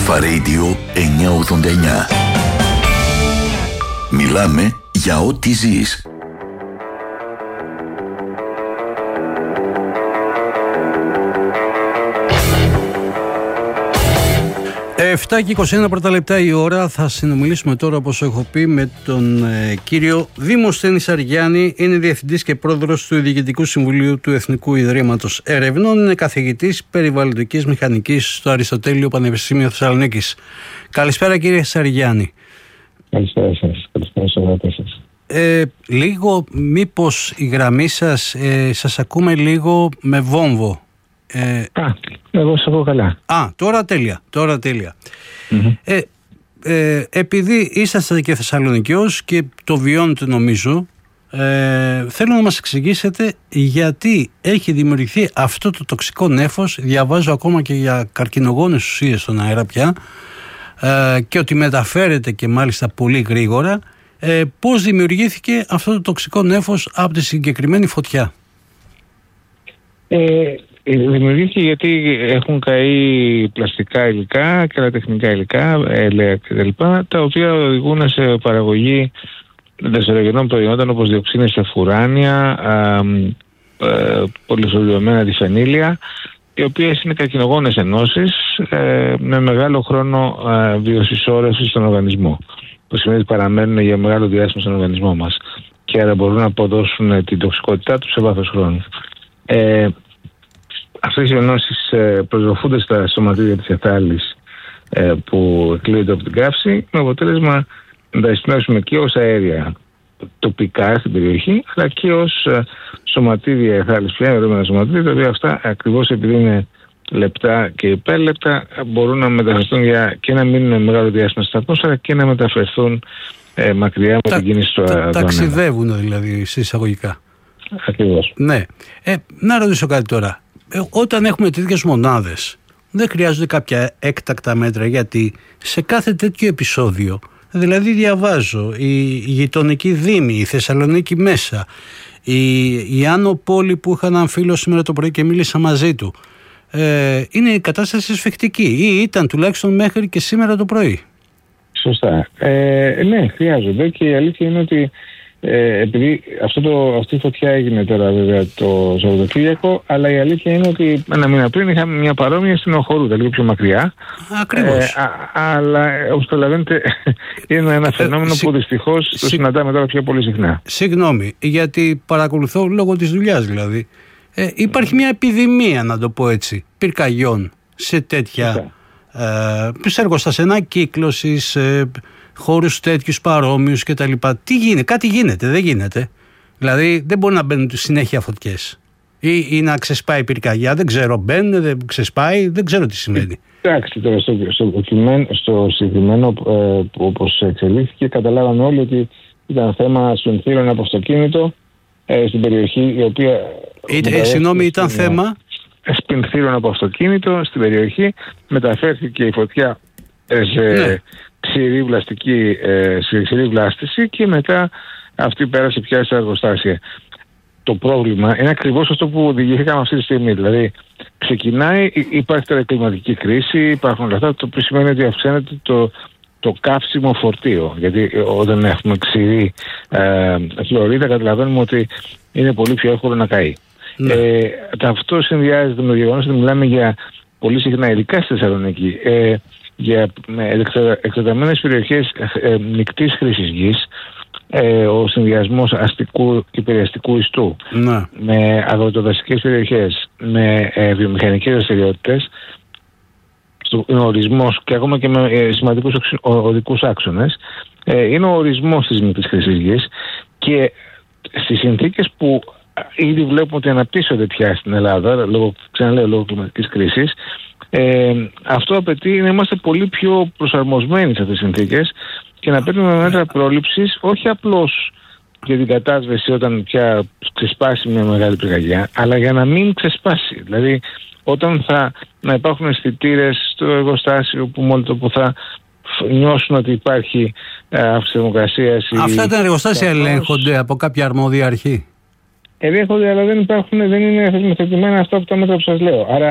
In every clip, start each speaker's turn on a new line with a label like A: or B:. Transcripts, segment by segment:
A: Alpha Radio 989. Μιλάμε για ό,τι ζεις.
B: 7 και 21 πρώτα λεπτά η ώρα. Θα συνομιλήσουμε τώρα, όπως έχω πει, με τον κύριο Δημοσθένη Σαριάννη. Είναι διευθυντής και πρόεδρος του Διοικητικού Συμβουλίου του Εθνικού Ιδρύματος Ερευνών. Είναι καθηγητής περιβαλλοντικής μηχανικής στο Αριστοτέλειο Πανεπιστήμιο Θεσσαλονίκης. Καλησπέρα, κύριε Σαριάννη.
C: Καλησπέρα σας. Καλησπέρα στους αγρότες σας.
B: Λίγο, μήπως η γραμμή σας ακούμε λίγο με βόμβο.
C: Εγώ σας ακούω καλά.
B: Τώρα τέλεια. Mm-hmm. Επειδή είσαστε και Θεσσαλονικιός και το βιώνετε, νομίζω, θέλω να μας εξηγήσετε γιατί έχει δημιουργηθεί αυτό το τοξικό νέφος. Διαβάζω ακόμα και για καρκινογόνες ουσίες στον αέρα πια, και ότι μεταφέρεται και μάλιστα πολύ γρήγορα. Πώς δημιουργήθηκε αυτό το τοξικό νέφος από τη συγκεκριμένη φωτιά?
C: Δημιουργήθηκε γιατί έχουν καεί πλαστικά υλικά και άλλα τεχνικά υλικά, έλαια κτλ., τα οποία οδηγούν σε παραγωγή δευτερογενών προϊόντων όπως διοξίνες σε φουράνια, πολυσωδιωμένα διφενήλια, οι οποίες είναι καρκινογόνες ενώσεις με μεγάλο χρόνο βιοσυσσόρευσης στον οργανισμό, που σημαίνει ότι παραμένουν για μεγάλο διάστημα στον οργανισμό μας και άρα μπορούν να αποδώσουν την τοξικότητά τους σε βάθος χρόνου. Αυτές οι ενώσεις προσδοφούνται στα σωματίδια της εθάλης που εκλείονται από την καύση, με αποτέλεσμα να τα εισπνεύσουμε και ως αέρια τοπικά στην περιοχή, αλλά και ως σωματίδια εθάλης πια, αιωρούμενα σωματίδια, τα οποία αυτά ακριβώς επειδή είναι λεπτά και υπέρλεπτα μπορούν να μεταφερθούν και να μείνουν μεγάλο διάστημα στην ατμόσφαιρα και να μεταφερθούν μακριά από την κίνηση του αέρα.
B: Ταξιδεύουν δηλαδή εισαγωγικά.
C: Ακριβώς.
B: Ναι. Να ρωτήσω κάτι τώρα. Όταν έχουμε τέτοιες μονάδες, δεν χρειάζονται κάποια έκτακτα μέτρα? Γιατί σε κάθε τέτοιο επεισόδιο, δηλαδή διαβάζω, η γειτονική Δήμη, η Θεσσαλονίκη μέσα, η Άνω Πόλη που είχα έναν φίλο σήμερα το πρωί και μίλησα μαζί του, είναι η κατάσταση σφιχτική, ή ήταν τουλάχιστον μέχρι και σήμερα το πρωί.
C: Σωστά. Ναι, χρειάζονται, και η αλήθεια είναι ότι επειδή αυτή η φωτιά έγινε τώρα βέβαια το Σαββατοκύριακο, αλλά η αλήθεια είναι ότι ένα μήνα πριν είχαμε μια παρόμοια στην Οχορούτα, λίγο πιο μακριά.
B: Ακριβώς.
C: Αλλά όπως καταλαβαίνετε είναι ένα φαινόμενο που δυστυχώς το συναντάμε τώρα πιο πολύ συχνά.
B: Συγγνώμη, γιατί παρακολουθώ λόγω της δουλειάς δηλαδή. Υπάρχει μια επιδημία, να το πω έτσι, πυρκαγιών σε τέτοια σε εργοστάσια κύκλωσης, χώρους τέτοιους παρόμοιους κτλ. Τι γίνεται? Κάτι γίνεται, δεν γίνεται? Δηλαδή δεν μπορεί να μπαίνουν συνέχεια φωτιές ή να ξεσπάει πυρκαγιά, δεν ξέρω, μπαίνουν, δεν ξεσπάει, δεν ξέρω τι σημαίνει.
C: Εντάξει, τώρα στο συγκεκριμένο όπως εξελίχθηκε, καταλάβαμε όλοι ότι ήταν θέμα σπινθύρων από αυτοκίνητο στην περιοχή, η οποία...
B: Συγγνώμη, ήταν θέμα
C: σπινθύρων από αυτοκίνητο στην περιοχή, μεταφέρθηκε η φωτιά σε ξηρή βλάστηση και μετά αυτή πέρασε πια στα εργοστάσια. Το πρόβλημα είναι ακριβώς αυτό που οδηγηθήκαμε αυτή τη στιγμή. Δηλαδή, ξεκινάει, υπάρχει τώρα κλιματική κρίση, υπάρχουν όλα αυτά, το οποίο σημαίνει ότι αυξάνεται το καύσιμο φορτίο. Γιατί όταν έχουμε ξηρή χλωρίδα, καταλαβαίνουμε ότι είναι πολύ πιο εύκολο να καεί. Ναι. Αυτό συνδυάζεται με το γεγονός ότι μιλάμε για πολύ συχνά, ειδικά στη Θεσσαλονίκη, για εκτεταμένες περιοχές μικτής χρήσης γης, ο συνδυασμός αστικού και περιαστικού ιστού, με αγροτοδασικές περιοχές, με βιομηχανικές δραστηριότητες, είναι ο ορισμός, και ακόμα και με σημαντικούς οδικούς άξονες, είναι ο ορισμός της μικτής χρήσης γης, και στις συνθήκες που ήδη βλέπουμε ότι αναπτύσσονται πια στην Ελλάδα, λόγω κλιματικής κρίσης, αυτό απαιτεί να είμαστε πολύ πιο προσαρμοσμένοι σε αυτές τις συνθήκες και να παίρνουμε μέτρα πρόληψης, όχι απλώς για την κατάσβεση όταν πια ξεσπάσει μια μεγάλη πυρκαγιά, αλλά για να μην ξεσπάσει. Δηλαδή, όταν να υπάρχουν αισθητήρες στο εργοστάσιο που θα νιώσουν ότι υπάρχει αύξηση θερμοκρασίας.
B: Αυτά τα εργοστάσια ελέγχονται από κάποια αρμόδια αρχή?
C: Ελέγχονται, αλλά δεν είναι θεσμοθετημένα αυτά από τα μέτρα που σας λέω. Άρα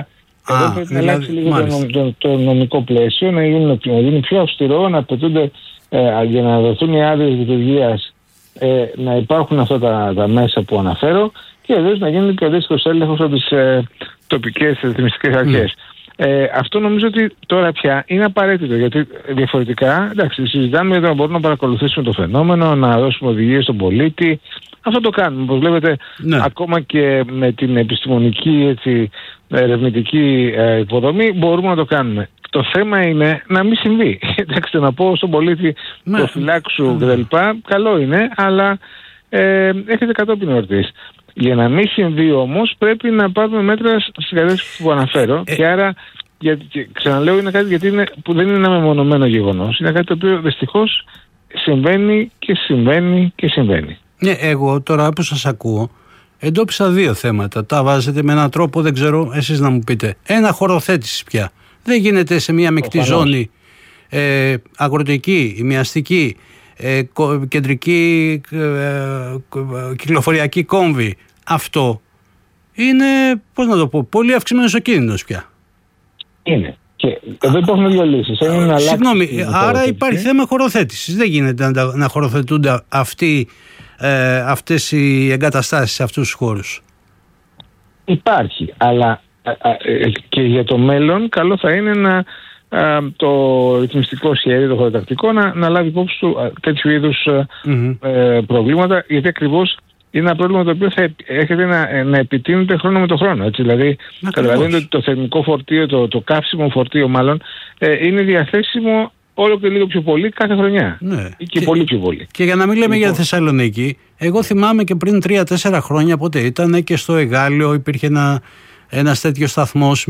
C: Εδώ πρέπει να αλλάξει λίγο το νομικό πλαίσιο, να γίνει πιο αυστηρό, να απαιτούνται για να δοθούν οι άδειες λειτουργίας, να υπάρχουν αυτά τα μέσα που αναφέρω και βεβαίως να γίνει και ο αντίστοιχος έλεγχος από τις τοπικές ρυθμιστικές αρχές. Αυτό νομίζω ότι τώρα πια είναι απαραίτητο, γιατί διαφορετικά, εντάξει, συζητάμε για το να μπορούμε να παρακολουθήσουμε το φαινόμενο, να δώσουμε οδηγίες στον πολίτη. Αυτό το κάνουμε. Όπως βλέπετε, ακόμα και με την επιστημονική, ερευνητική υποδομή μπορούμε να το κάνουμε. Το θέμα είναι να μην συμβεί. Εντάξει, να πω στον πολίτη προφυλάξου κτλ. Καλό είναι, αλλά έχετε κατόπιν εορτής. Για να μην συμβεί όμως πρέπει να πάρουμε μέτρα στις κατεύθυνσεις που αναφέρω και άρα, ξαναλέω, είναι κάτι που δεν είναι ένα μεμονωμένο γεγονός. Είναι κάτι το οποίο δυστυχώς συμβαίνει και συμβαίνει και συμβαίνει. Ναι,
B: εγώ τώρα που σας ακούω εντόπισα δύο θέματα. Τα βάζετε με έναν τρόπο, δεν ξέρω εσείς να μου πείτε. Ένα, χωροθέτηση πια. Δεν γίνεται σε μια μεικτή ζώνη αγροτική, ημιαστική, κεντρική κυκλοφοριακή κόμβη. Αυτό είναι, πώς να το πω, πολύ αυξημένος ο κίνδυνος πια. Είναι. Και εδώ υπάρχουν δύο λύσεις. Συγγνώμη, άρα υπάρχει θέμα χωροθέτησης. Δεν γίνεται να χωροθετούνται αυτές οι εγκαταστάσεις σε αυτούς τους χώρους. Υπάρχει, αλλά και για το μέλλον καλό θα είναι το ρυθμιστικό σχέδιο, το χωροτακτικό, να λάβει υπόψη του τέτοιου είδους προβλήματα, γιατί ακριβώς είναι ένα πρόβλημα το οποίο θα έρχεται να επιτείνεται χρόνο με το χρόνο. Έτσι. Δηλαδή, καταλαβαίνετε ότι το θερμικό φορτίο, το καύσιμο φορτίο μάλλον, είναι διαθέσιμο όλο και λίγο πιο πολύ κάθε χρονιά. Ναι. Και πολύ πιο πολύ. Και για να μην λέμε για Θεσσαλονίκη, εγώ θυμάμαι και πριν 3-4 χρόνια, πότε ήταν, και στο Εγάλειο υπήρχε ένας τέτοιος σταθμός,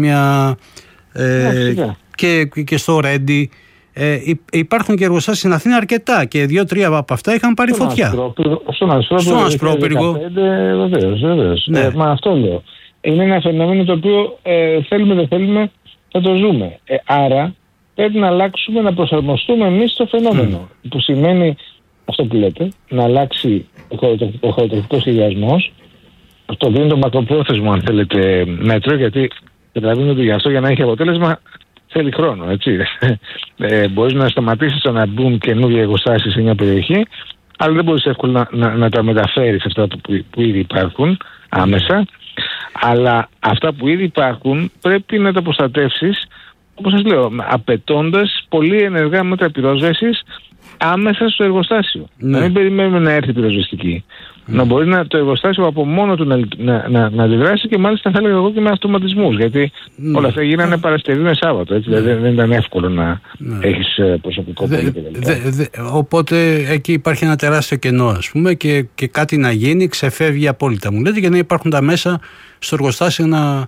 B: και στο Ρέντι. Υπάρχουν και εργοστάσια στην Αθήνα αρκετά και 2-3 από αυτά είχαν πάρει φωτιά. Στον Ασπρόπυργο. Βεβαίως. Ναι. Μα αυτό λέω. Είναι ένα φαινόμενο το οποίο θέλουμε δεν θέλουμε θα το ζούμε. Άρα πρέπει να αλλάξουμε, να προσαρμοστούμε εμείς στο φαινόμενο. Που σημαίνει αυτό που λέτε, να αλλάξει ο χωροτακτικός σχεδιασμός. Αυτό δίνει το μακροπρόθεσμο, αν θέλετε, μέτρο, γιατί καταλαβαίνετε ότι γι' αυτό, για να έχει αποτέλεσμα, θέλει χρόνο, έτσι. Μπορείς να σταματήσεις το να μπουν καινούργια εργοστάσεις σε μια περιοχή, αλλά δεν μπορείς εύκολα να τα μεταφέρεις αυτά που ήδη υπάρχουν άμεσα. Αλλά αυτά που ήδη υπάρχουν πρέπει να τα προστατεύσεις, όπως σας λέω, απαιτώντας πολύ ενεργά μέτρα πυρόσβεσης άμεσα στο εργοστάσιο. Να μην περιμένουμε να έρθει η πυροσβεστική. Να μπορεί το εργοστάσιο από μόνο του να αντιδράσει, και μάλιστα θα έλεγα εγώ και με αυτοματισμούς, γιατί όλα αυτά γίνανε Παρασκευή με Σάββατο, έτσι, δηλαδή δεν ήταν εύκολο να έχεις προσωπικό πολίτη. Οπότε εκεί υπάρχει ένα τεράστιο κενό, ας πούμε, και κάτι να γίνει ξεφεύγει απόλυτα, μου λέτε, για να υπάρχουν τα μέσα στο εργοστάσιο να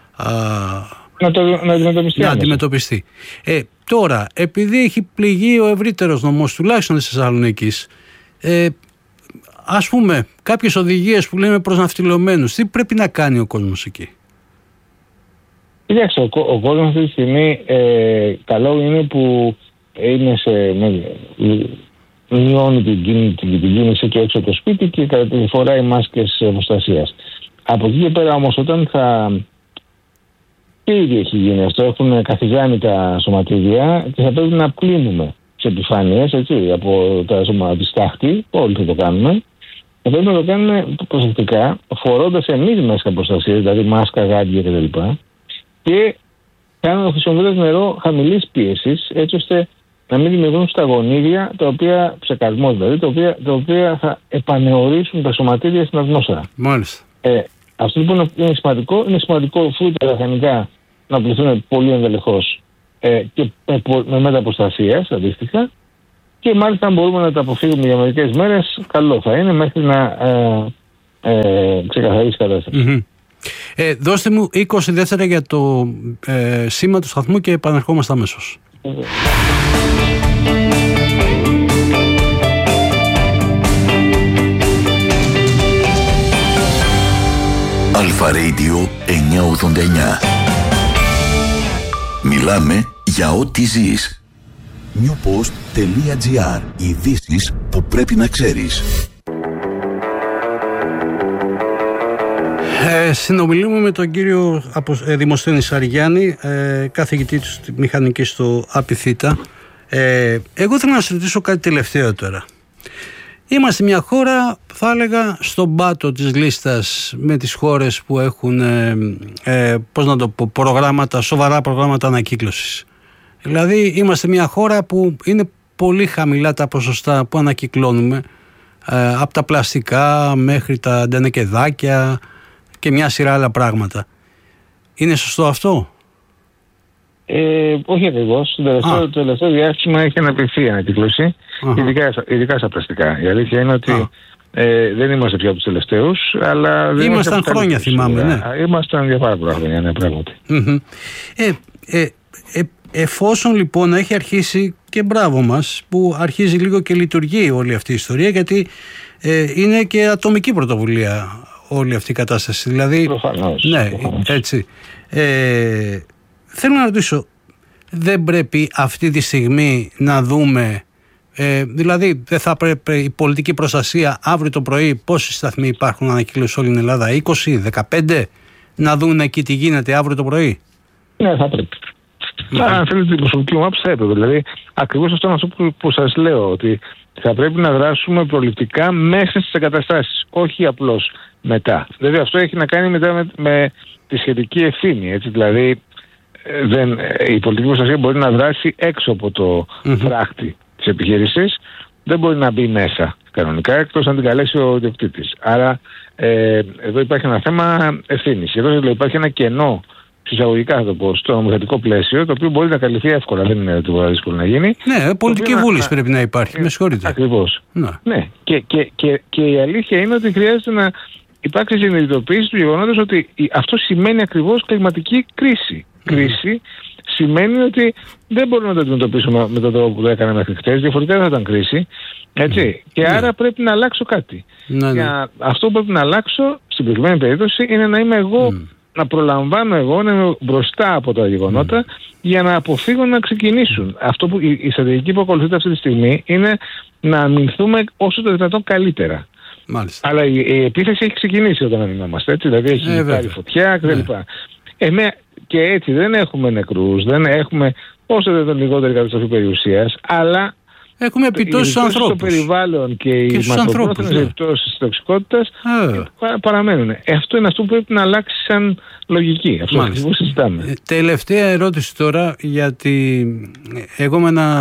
B: αντιμετωπιστεί. Τώρα, επειδή έχει πληγεί ο ευρύτερος νομός, τουλάχιστον της Θεσσαλονίκης, ας πούμε, κάποιες οδηγίες που λέμε προς ναυτιλωμένους, τι πρέπει να κάνει ο κόσμος εκεί? Κοιτάξτε, ο κόσμος αυτή τη στιγμή καλό είναι που είναι μειώνει την κίνηση και έξω από το σπίτι και φοράει μάσκες προστασίας. Από εκεί και πέρα όμως, όταν και ήδη έχει γίνει αυτό, έχουν καθιζάνει τα σωματίδια και θα πρέπει να πλύνουμε τις επιφάνειες, έτσι, από τη στάχτη, όλοι θα το κάνουμε. Θα πρέπει να το κάνουμε προσεκτικά, φορώντας εμείς μάσκα προστασίας, δηλαδή μάσκα, γάντια κτλ. Και χρησιμοποιώντας νερό χαμηλής πίεσης, έτσι ώστε να μην δημιουργούν σταγονίδια, ψεκασμός δηλαδή, τα οποία θα επανεωρήσουν τα σωματίδια στην ατμόσφαιρα. Μάλιστα. Αυτό λοιπόν είναι σημαντικό. Είναι σημαντικό αφού τα λαχανικά να πληθούν πολύ ενδελεχώς και με μέτρα προστασίας αντίστοιχα, και μάλιστα αν μπορούμε να τα αποφύγουμε για μερικές μέρες, καλό θα είναι μέχρι να ξεκαθαρίσει η κατάσταση. Δώστε μου 20 δεύτερα για το σήμα του σταθμού και επανερχόμαστε αμέσως.
A: Αλφα Radio 989. Μιλάμε για ό,τι ζεις. newpost.gr. Ειδήσεις που πρέπει να ξέρεις.
B: Συνομιλούμε με τον κύριο Δημοσθένη Σαριγιάννη, καθηγητή της μηχανικής στο ΑΠΙΘΙΤΑ. Εγώ θέλω να σας ρωτήσω κάτι τελευταίο τώρα. Είμαστε μια χώρα, θα έλεγα, στον πάτο της λίστας με τις χώρες που έχουν σοβαρά προγράμματα ανακύκλωσης. Δηλαδή είμαστε μια χώρα που είναι πολύ χαμηλά τα ποσοστά που ανακυκλώνουμε, από τα πλαστικά μέχρι τα ντενεκεδάκια και μια σειρά άλλα πράγματα. Είναι σωστό αυτό?
C: Όχι ακριβώς. Το τελευταίο διάστημα έχει αναπτυχθεί η ανακύκλωση, ειδικά στα πλαστικά. Η αλήθεια είναι ότι δεν είμαστε πια από τους τελευταίους, αλλά δεν
B: ήμασταν χρόνια, θυμάμαι. Ναι.
C: Ήμασταν για πάρα πολλά χρόνια, ναι, πράγματι.
B: Εφόσον λοιπόν έχει αρχίσει, και μπράβο μας που αρχίζει λίγο και λειτουργεί όλη αυτή η ιστορία, γιατί είναι και ατομική πρωτοβουλία όλη αυτή η κατάσταση. Δηλαδή,
C: προφανώς.
B: Ναι, έτσι. Θέλω να ρωτήσω, δεν πρέπει αυτή τη στιγμή να δούμε, δηλαδή δεν θα πρέπει η πολιτική προστασία αύριο το πρωί, πόσοι σταθμοί υπάρχουν ανακύκλωση σε όλη την Ελλάδα, 20, 15, να δουν εκεί τι γίνεται αύριο το πρωί?
C: Ναι, θα πρέπει. Αν θέλετε την προσωπική μου άποψη, θα έπρεπε. Δηλαδή, ακριβώς αυτό είναι αυτό που σας λέω, ότι θα πρέπει να δράσουμε προληπτικά μέσα στις εγκαταστάσεις, όχι απλώς μετά. Δηλαδή, αυτό έχει να κάνει μετά με τη σχετική ευθύνη. Έτσι, δηλαδή, η πολιτική προστασία μπορεί να δράσει έξω από το φράχτη της επιχείρησης, δεν μπορεί να μπει μέσα κανονικά, εκτός αν την καλέσει ο ιδιοκτήτης. Άρα, εδώ υπάρχει ένα θέμα ευθύνης. Εδώ δηλαδή, υπάρχει ένα κενό, εισαγωγικά θα το πω, στο νομοθετικό πλαίσιο, το οποίο μπορεί να καλυφθεί εύκολα, δεν είναι τίποτα δύσκολο να γίνει.
B: Ναι, πολιτική βούληση πρέπει να υπάρχει, με συγχωρείτε.
C: Ακριβώς. Ναι. Και η αλήθεια είναι ότι χρειάζεται να υπάρξει συνειδητοποίηση του γεγονότος ότι αυτό σημαίνει ακριβώς κλιματική κρίση. Κρίση σημαίνει ότι δεν μπορούμε να το αντιμετωπίσουμε με τον τρόπο που το έκανα μέχρι χτες, διαφορετικά θα ήταν κρίση. Έτσι. Και άρα πρέπει να αλλάξω κάτι. Αυτό που πρέπει να αλλάξω στην προκειμένη περίπτωση είναι να είμαι εγώ. Να προλαμβάνω εγώ, να είμαι μπροστά από τα γεγονότα για να αποφύγω να ξεκινήσουν. Αυτό που η στρατηγική που ακολουθείται αυτή τη στιγμή είναι να αμυνθούμε όσο το δυνατόν καλύτερα.
B: Μάλιστα.
C: Αλλά η επίθεση έχει ξεκινήσει όταν αμυνόμαστε, έτσι, δηλαδή έχει πάρει φωτιά κτλ. Και έτσι δεν έχουμε νεκρούς, δεν έχουμε όσο δεν λιγότερη καταστροφή περιουσίας, αλλά
B: έχουμε επιπτώσεις στους ανθρώπους.
C: Το περιβάλλον και οι μακροπρόθεσμες επιπτώσεις της τοξικότητας παραμένουν. Αυτό είναι αυτό που πρέπει να αλλάξει σαν λογική. Αυτό που συζητάμε.
B: Τελευταία ερώτηση τώρα, γιατί εγώ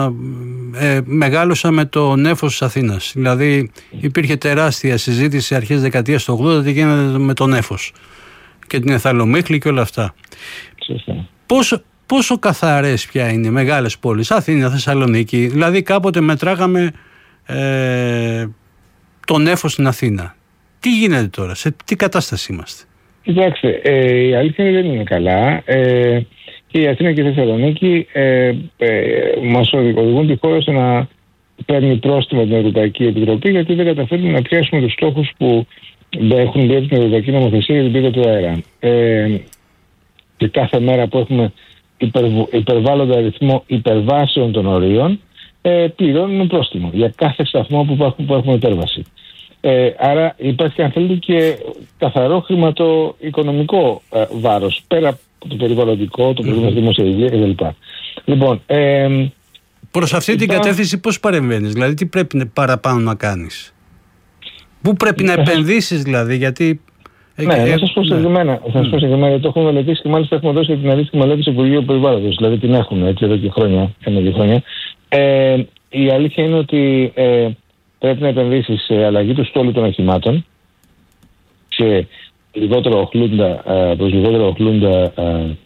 B: μεγάλωσα με το νέφος της Αθήνας. Δηλαδή υπήρχε τεράστια συζήτηση αρχές δεκαετίας του 80 τι γίνεται με το νέφος και την Εθαλομύχλη και όλα αυτά.
C: Σωστά.
B: Πόσο καθαρές πια είναι μεγάλες πόλεις, Αθήνα, Θεσσαλονίκη? Δηλαδή κάποτε μετράγαμε το νέφος στην Αθήνα. Τι γίνεται τώρα, σε τι κατάσταση είμαστε?
C: Κοιτάξτε, η αλήθεια δεν είναι καλά. Και η Αθήνα και η Θεσσαλονίκη μας οδηγούν τη χώρα στο να παίρνει πρόστιμο την Ευρωπαϊκή Επιτροπή, γιατί δεν καταφέρνουμε να πιάσουμε τους στόχους που έχουν μπει την Ευρωπαϊκή Νομοθεσία για την ποιότητα του αέρα. Και κάθε μέρα που έχουμε υπερβάλλοντα αριθμό υπερβάσεων των ορίων, πληρώνουμε πρόστιμο για κάθε σταθμό που έχουμε υπέρβαση. Άρα υπάρχει, αν θέλετε, και καθαρό χρηματοοικονομικό βάρος, πέρα από το περιβαλλοντικό, το πρόβλημα στη δημόσια υγεία κλπ. Λοιπόν,
B: προς αυτή την κατεύθυνση πώς παρεμβαίνεις, δηλαδή τι πρέπει παραπάνω να κάνεις? Πού πρέπει να επενδύσεις δηλαδή, γιατί...
C: Ναι, θα σας πω συγκεκριμένα, γιατί το έχουμε μελετήσει και μάλιστα έχουμε δώσει την αντίστοιχη μελέτη στο Υπουργείο Περιβάλλοντος, δηλαδή την έχουμε έτσι εδώ και χρόνια, η αλήθεια είναι ότι πρέπει να επενδύσεις σε αλλαγή του στόλου των οχημάτων, σε λιγότερο οχλούντα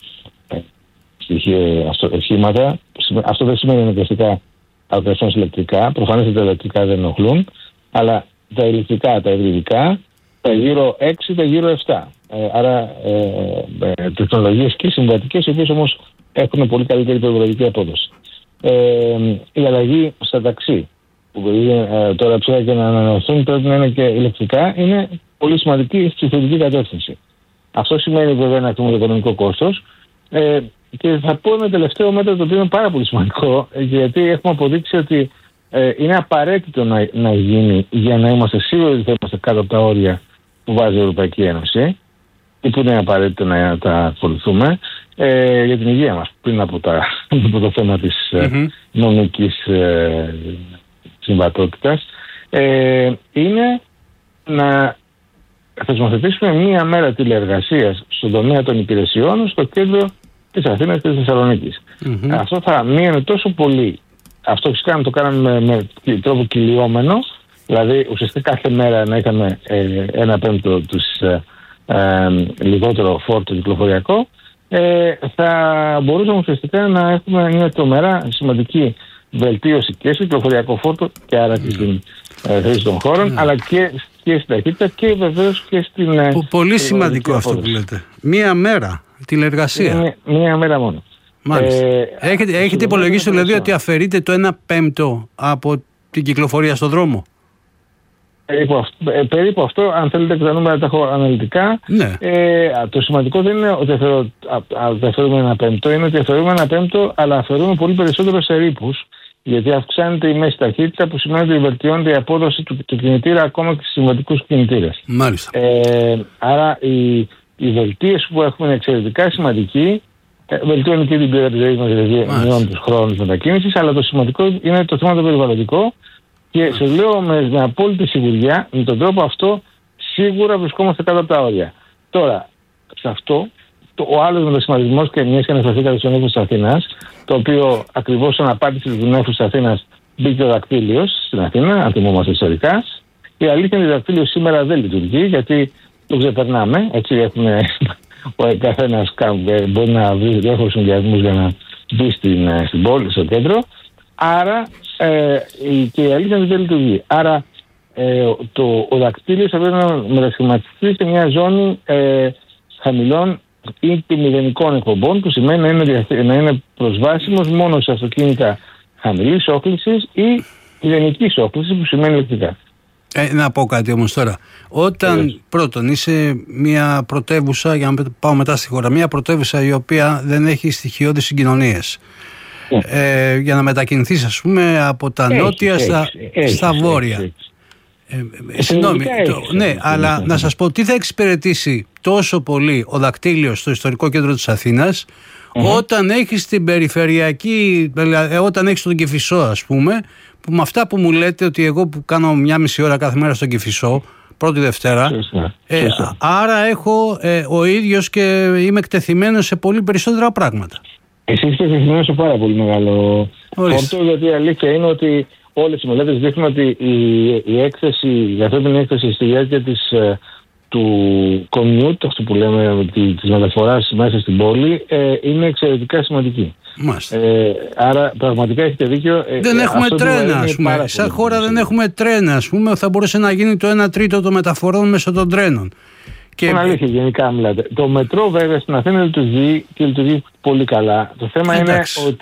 C: οχήματα. Αυτό δεν σημαίνει αναγκαστικά αλκαριστών ηλεκτρικά, προφανώς τα ηλεκτρικά δεν ενοχλούν, αλλά τα ηλεκτρικά, τα υβριδικά, τα γύρω 6, τα γύρω 7. Άρα τεχνολογίες και συμβατικές, οι οποίες όμως έχουν πολύ καλύτερη περιβαλλοντική απόδοση. Η αλλαγή στα ταξί, που τώρα πια και να ανανεωθούν πρέπει να είναι και ηλεκτρικά, είναι πολύ σημαντική στη θετική κατεύθυνση. Αυτό σημαίνει βέβαια ένα οικονομικό κόστος. Και θα πω ένα τελευταίο μέτρο το οποίο είναι πάρα πολύ σημαντικό, γιατί έχουμε αποδείξει ότι είναι απαραίτητο να γίνει για να είμαστε σίγουροι ότι θα είμαστε κάτω από τα όρια που βάζει η Ευρωπαϊκή Ένωση. που είναι απαραίτητο να τα ακολουθούμε για την υγεία μας, πριν από το θέμα της νομικής συμβατότητας, είναι να θεσμοθετήσουμε μία μέρα τηλεεργασίας στον τομέα των υπηρεσιών στο κέντρο της Αθήνας και της Θεσσαλονίκης. Αυτό θα μείωνε τόσο πολύ. Αυτό φυσικά το κάναμε με τρόπο κυλιόμενο, δηλαδή ουσιαστικά κάθε μέρα να είχαμε 1/5 τους λιγότερο φόρτο κυκλοφοριακό, θα μπορούσαμε ουσιαστικά να έχουμε μια τρομερά σημαντική βελτίωση και στο κυκλοφοριακό φόρτο και άρα και στην χρήση των χώρων, αλλά και στην ταχύτητα και βεβαίως και στην...
B: Πολύ σημαντικό αυτό που λέτε. Μία μέρα τηλεργασία.
C: Μία μέρα μόνο.
B: Μάλιστα. Έχετε υπολογίσει δηλαδή ότι αφαιρείτε το 1/5 από την κυκλοφορία στον δρόμο?
C: Περίπου αυτό, αν θέλετε και τα νούμερα τα έχω αναλυτικά.
B: Ναι.
C: Το σημαντικό δεν είναι ότι αφαιρούμε 1/5, είναι ότι αφαιρούμε 1/5, αλλά αφαιρούμε πολύ περισσότερο σε ρήπους, γιατί αυξάνεται η μέση ταχύτητα, που σημαίνει ότι βελτιώνεται η απόδοση του κινητήρα ακόμα και στους συμβατικούς κινητήρες.
B: Μάλιστα.
C: Άρα η βελτίωση που έχουμε είναι εξαιρετικά σημαντική. Βελτιώνει και την ποιότητα της ζωής μας, δηλαδή μειώνει τους χρόνους μετακίνησης, αλλά το σημαντικό είναι το θέμα το περιβαλλοντικό. Και σε λέω με απόλυτη σιγουριά, με τον τρόπο αυτό σίγουρα βρισκόμαστε κάτω από τα όρια. Τώρα, σε αυτό, ο άλλος μετασχηματισμός, και μιας και αναφερθήκατε στον νέφος της Αθήνας, το οποίο ακριβώς σαν απάντηση του νέφους της Αθήνας μπήκε ο δακτύλιος στην Αθήνα, αν θυμόμαστε ιστορικά. Η αλήθεια είναι ότι ο δακτύλιος σήμερα δεν λειτουργεί, γιατί το ξεπερνάμε. Έτσι έχουμε, ο καθένας μπορεί να βρει διάφορους συνδυασμούς για να μπει στην πόλη, στο κέντρο. Άρα και η αλήθεια δεν λειτουργεί. Άρα ο δακτύλιος θα πρέπει να μετασχηματιστεί σε μια ζώνη χαμηλών ή μηδενικών εκπομπών, που σημαίνει να είναι προσβάσιμος μόνο σε αυτοκίνητα χαμηλής όκλησης ή μηδενικής όκλησης, που σημαίνει ηλεκτρικά.
B: Να πω κάτι όμως τώρα. Όταν πρώτον είσαι μια πρωτεύουσα, για να πάω μετά στη χώρα, μια πρωτεύουσα η οποία δεν έχει στοιχειώδεις συγκοινωνίες, για να μετακινηθείς, ας πούμε, από τα νότια στα βόρεια. Συγγνώμη, ναι, αλλά να σας πω τι θα εξυπηρετήσει τόσο πολύ ο δακτύλιος στο ιστορικό κέντρο της Αθήνας, όταν έχεις την περιφερειακή, όταν έχεις τον Κηφισό, ας πούμε, που με αυτά που μου λέτε, ότι εγώ που κάνω 1,5 ώρα κάθε μέρα στον Κηφισό, πρώτη Δευτέρα, άρα έχω ο ίδιος και είμαι εκτεθειμένος σε πολύ περισσότερα πράγματα.
C: Εσύ είστε εκτεθειμένος σε πάρα πολύ μεγάλο φόρτο, γιατί η αλήθεια είναι ότι όλες οι μελέτες δείχνουν ότι η έκθεση, η ανθρώπινη έκθεση στη διάρκεια του commute, αυτό που λέμε, της μεταφοράς μέσα στην πόλη, είναι εξαιρετικά σημαντική. Άρα πραγματικά έχετε δίκιο.
B: Δεν έχουμε τρένα, ας πούμε. Σαν χώρα δεν έχουμε τρένα, ας πούμε. Θα μπορούσε να γίνει το 1/3 των μεταφορών μέσω των τρένων.
C: Είναι αλήθεια, γενικά μιλάτε. Το μετρό βέβαια στην Αθήνα λειτουργεί και λειτουργεί πολύ καλά. Το θέμα είναι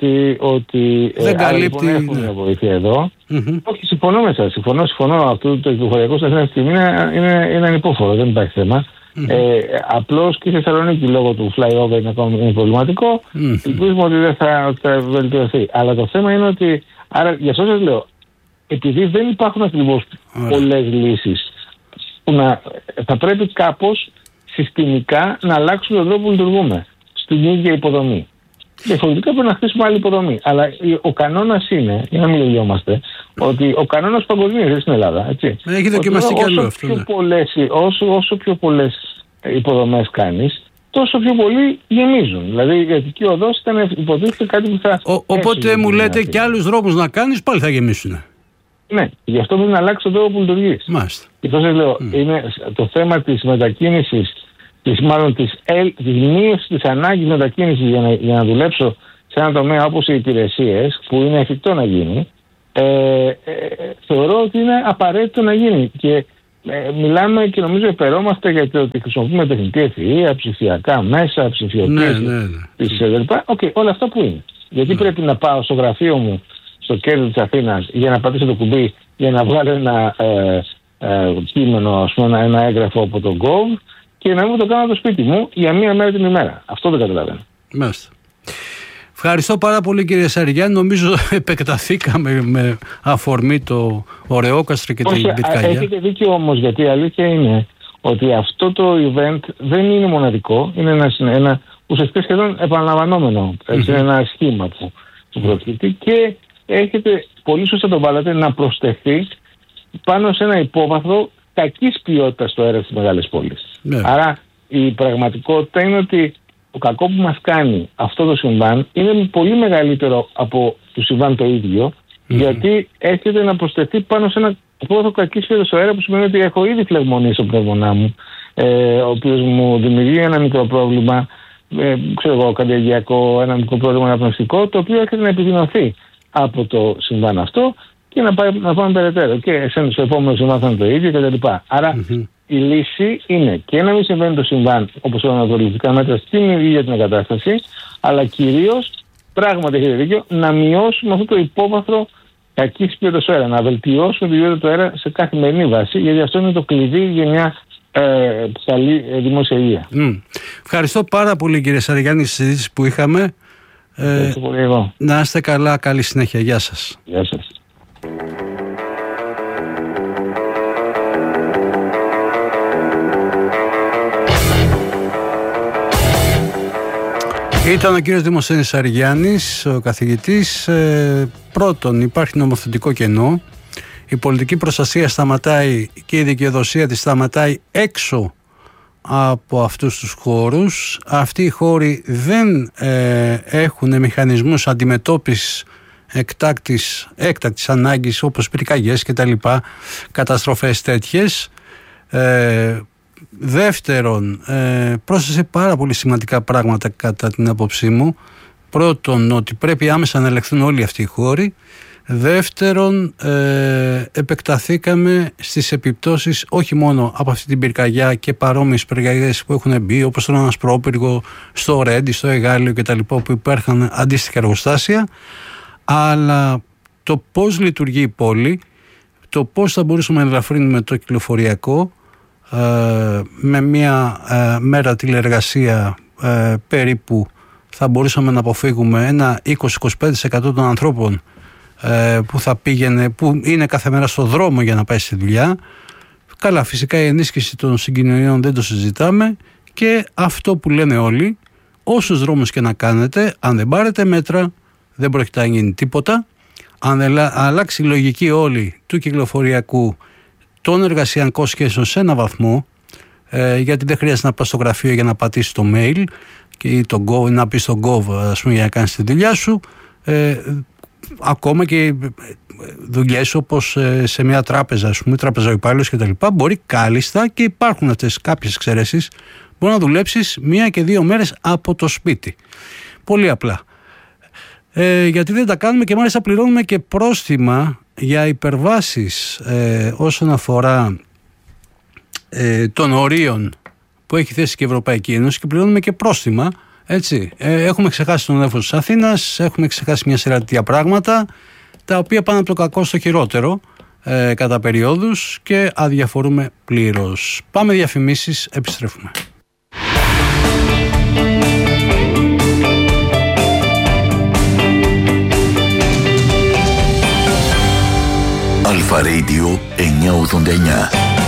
C: ότι
B: δεν καλύπτει.
C: Λοιπόν, έχουμε μια βοήθεια εδώ. Όχι, συμφωνώ με σας. Συμφωνώ. Αυτό το κυκλοφοριακό στην Αθήνα στιγμή είναι ανυπόφορο, δεν υπάρχει θέμα. Απλώς και η Θεσσαλονίκη λόγω του flyover είναι προβληματικό. Ελπίζουμε ότι δεν θα βελτιωθεί. Αλλά το θέμα είναι ότι, άρα γι' αυτό σας λέω, επειδή δεν υπάρχουν ακριβώς πολλές λύσεις, θα πρέπει κάπως συστημικά να αλλάξουμε τον τρόπο που λειτουργούμε στην ίδια υποδομή. Διαφορετικά πρέπει να χτίσουμε άλλη υποδομή. Αλλά ο κανόνας είναι, για να μην λογιόμαστε, ότι ο κανόνας παγκοσμίως στην Ελλάδα. Έτσι.
B: Έχει δοκιμαστεί και άλλο αυτό.
C: Όσο πιο πολλές υποδομές κάνεις, τόσο πιο πολύ γεμίζουν. Δηλαδή η Αττική Οδός ήταν υποτίθεται κάτι που θα.
B: Οπότε μου λέτε και άλλους δρόμους να κάνεις, πάλι θα γεμίσουν.
C: Ναι, γι' αυτό πρέπει να αλλάξει τον τρόπο που λειτουργείς. Γι' αυτό σας λέω, είναι το θέμα της μετακίνησης, της μείωσης της ανάγκης μετακίνησης για να δουλέψω σε ένα τομέα όπως οι υπηρεσίες, που είναι εφικτό να γίνει, θεωρώ ότι είναι απαραίτητο να γίνει. Και μιλάμε και νομίζω επερόμαστε για το ότι χρησιμοποιούμε τεχνητή ευφυΐα, ψηφιακά μέσα, ψηφιοποίηση κλπ. Όλα αυτά που είναι. Γιατί πρέπει να πάω στο γραφείο μου στο κέντρο της Αθήνας για να πατήσω το κουμπί, για να βγάλω ένα κείμενο, ας πούμε, ένα έγγραφο από τον Gov, και να μην το κάνω στο σπίτι μου για μία μέρα την ημέρα. Αυτό δεν καταλαβαίνω.
B: Μάλιστα. Ευχαριστώ πάρα πολύ, κύριε Σαριγιάννη. Νομίζω επεκταθήκαμε με αφορμή το Ωρεόκαστρο και την Πιτκαλιά.
C: Έχετε δίκιο όμως, γιατί η αλήθεια είναι ότι αυτό το event δεν είναι μοναδικό, είναι ένα ουσιαστικά σχεδόν επαναλαμβανόμενο, είναι ένα σχήμα που προκύπτει και έχετε, πολύ σωστά το βάλατε, να προσθεθεί πάνω σε ένα υπόβαθρο κακής ποιότητας στο αέρα στις μεγάλες πόλεις. Άρα η πραγματικότητα είναι ότι το κακό που μας κάνει αυτό το συμβάν είναι πολύ μεγαλύτερο από το συμβάν το ίδιο, γιατί έρχεται να προσθεθεί πάνω σε ένα υπόβαθρο κακής ποιότητας στο αέρα, που σημαίνει ότι έχω ήδη φλεγμονή στο πνεύμονά μου, ο οποίος μου δημιουργεί ένα μικρό πρόβλημα, καρδιαγγειακό, ένα μικρό πρόβλημα αναπνευστικό, το οποίο έρχεται να επιδεινωθεί από το συμβάν αυτό και να πάμε περαιτέρω. Και στο επόμενο συμβάν θα είναι το ίδιο κτλ. Άρα η λύση είναι και να μην συμβαίνει το συμβάν όπως όλα τα ανατολικά μέτρα στην ίδια την εγκατάσταση, αλλά κυρίως, πράγματι έχετε δίκιο, να μειώσουμε αυτό το υπόβαθρο κακής ποιότητας του αέρα, να βελτιώσουμε την ποιότητα του αέρα σε καθημερινή βάση, γιατί αυτό είναι το κλειδί για μια καλή δημόσια υγεία.
B: Ευχαριστώ πάρα πολύ, κύριε Σαριγιάννη, στις συζήτησεις που είχαμε. Να είστε καλά, καλή συνέχεια. Γεια σας.
C: Γεια σας.
B: Ήταν ο κύριος Δημοσθένης Σαριγιάννης, ο καθηγητής. Πρώτον, υπάρχει νομοθετικό κενό. Η πολιτική προστασία σταματάει και η δικαιοδοσία της σταματάει έξω από αυτούς τους χώρους. Αυτοί οι χώροι δεν έχουν μηχανισμούς αντιμετώπισης έκτακτης ανάγκης, όπως πυρκαγιές και τα λοιπά, καταστροφές τέτοιες. Δεύτερον, πρόσθεσε πάρα πολύ σημαντικά πράγματα κατά την άποψή μου. Πρώτον, ότι πρέπει άμεσα να ελεγχθούν όλοι αυτοί οι χώροι. Δεύτερον, επεκταθήκαμε στις επιπτώσεις όχι μόνο από αυτή την πυρκαγιά και παρόμοιες πυρκαγιές που έχουν μπει, όπως στον Ανασπρόπυργο, στο Ρέντι, στο Εγάλιο κτλ., που υπάρχουν αντίστοιχα εργοστάσια, αλλά το πώς λειτουργεί η πόλη, το πώς θα μπορούσαμε να ελαφρύνουμε το κυκλοφοριακό με μια μέρα τηλεεργασία περίπου θα μπορούσαμε να αποφύγουμε ένα 20-25% των ανθρώπων που είναι κάθε μέρα στο δρόμο για να πάει στη δουλειά. Καλά, φυσικά η ενίσχυση των συγκοινωνιών δεν το συζητάμε, και αυτό που λένε όλοι, όσους δρόμους και να κάνετε, αν δεν πάρετε μέτρα δεν πρόκειται να γίνει τίποτα. Αν αλλάξει η λογική όλη του κυκλοφοριακού, των εργασιακών σχέσεων σε ένα βαθμό, γιατί δεν χρειάζεται να πας στο γραφείο για να πατήσεις το mail και να πεις στο gov, ας πούμε, για να κάνεις τη δουλειά σου, ακόμα και δουλειές όπως σε μια τράπεζα, ας πούμε, τράπεζα υπάλληλος και τα λοιπά, μπορεί κάλλιστα, και υπάρχουν αυτές κάποιες εξαιρέσεις, μπορεί να δουλέψεις 1 και 2 μέρες από το σπίτι. Πολύ απλά. Γιατί δεν τα κάνουμε, και μάλιστα πληρώνουμε και πρόστιμα για υπερβάσεις όσον αφορά των ορίων που έχει θέσει και η Ευρωπαϊκή Ένωση, και πληρώνουμε και πρόστιμα, έτσι. Έχουμε ξεχάσει τον νέφος της Αθήνας, έχουμε ξεχάσει μια σειρά τέτοια πράγματα, τα οποία πάνε από το κακό στο χειρότερο κατά περιόδους, και αδιαφορούμε πλήρως. Πάμε διαφημίσεις, επιστρέφουμε.
A: Αλφα Radio 989.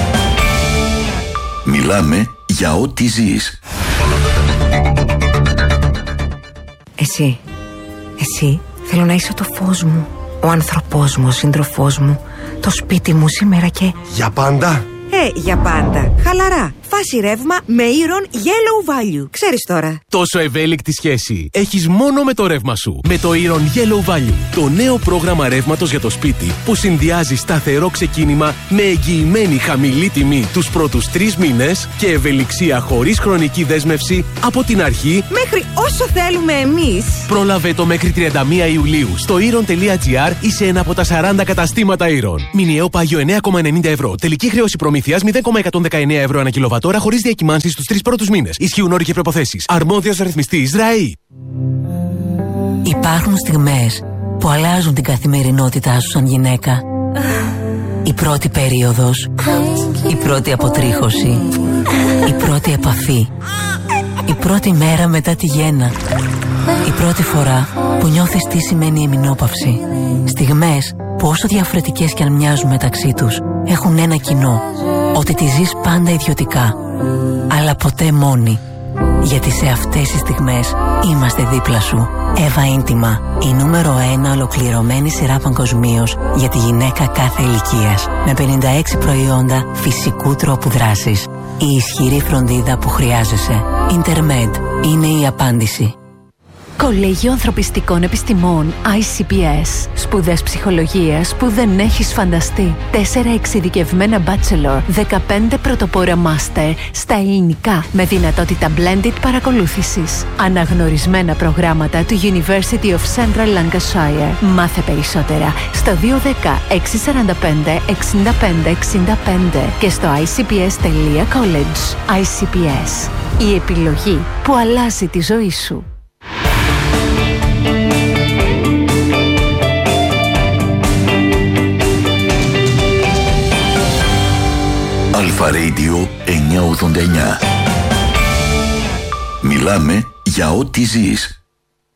A: Μιλάμε για ό,τι ζεις.
D: Εσύ θέλω να είσαι το φως μου, ο άνθρωπός μου, ο σύντροφός μου, το σπίτι μου σήμερα και...
E: Για πάντα!
D: Για πάντα. Χαλαρά. Φάση ρεύμα με Iron Yellow Value. Ξέρεις τώρα.
E: Τόσο ευέλικτη σχέση έχεις μόνο με το ρεύμα σου. Με το Iron Yellow Value. Το νέο πρόγραμμα ρεύματος για το σπίτι που συνδυάζει σταθερό ξεκίνημα με εγγυημένη χαμηλή τιμή τους πρώτους 3 μήνες και ευελιξία χωρίς χρονική δέσμευση από την αρχή
D: μέχρι όσο θέλουμε εμείς.
E: Πρόλαβε το μέχρι 31 Ιουλίου στο iron.gr ή σε ένα από τα 40 καταστήματα Iron. Μηνιαίο πάγιο 9,90 ευρώ. Τελική χρέωση προμήθειας 0,119 ευρώ ανά κιλοβατόρα χωρίς διακυμάνσεις στους 3 πρώτους μήνες. Ισχύουν όροι και προϋποθέσεις. Αρμόδιος ρυθμιστής ΡΑΗ.
F: Υπάρχουν στιγμές που αλλάζουν την καθημερινότητά σου σαν γυναίκα. Η πρώτη περίοδος, η πρώτη αποτρίχωση, η πρώτη επαφή, η πρώτη μέρα μετά τη γέννα, η πρώτη φορά που νιώθεις τι σημαίνει εμεινόπαυση. Στιγμές που όσο διαφορετικές κι αν μοιάζουν μεταξύ τους, έχουν ένα κοινό. ότι τη ζεις πάντα ιδιωτικά, αλλά ποτέ μόνη. Γιατί σε αυτές τις στιγμές είμαστε δίπλα σου. Εύα Ίντιμα, η νούμερο 1 ολοκληρωμένη σειρά παγκοσμίως για τη γυναίκα κάθε ηλικίας. Με 56 προϊόντα φυσικού τρόπου δράσης. Η ισχυρή φροντίδα που χρειάζεσαι. Intermed είναι η απάντηση.
G: Κολέγιο Ανθρωπιστικών Επιστημών ICPS. Σπουδές ψυχολογίας που δεν έχεις φανταστεί. 4 εξειδικευμένα bachelor, 15 πρωτοπόρα master στα ελληνικά με δυνατότητα blended παρακολούθησης. Αναγνωρισμένα προγράμματα του University of Central Lancashire. Μάθε περισσότερα στο 210 645 65 65 και στο icps.college. ICPS. Η επιλογή που αλλάζει τη ζωή σου.
A: Αλφα Radio 989. Μιλάμε για ό,τι ζεις.